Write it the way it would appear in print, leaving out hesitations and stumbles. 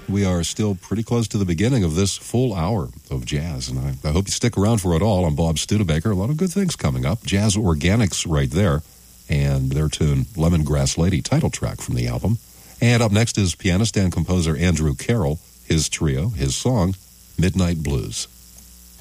We are still pretty close to the beginning of this full hour of jazz, and I hope you stick around for it all. I'm Bob Studebaker. A lot of good things coming up. Jazz Organics right there, and their tune Lemongrass Lady, title track from the album. And up next is pianist and composer Andrew Carroll, his trio, his song, Midnight Blues.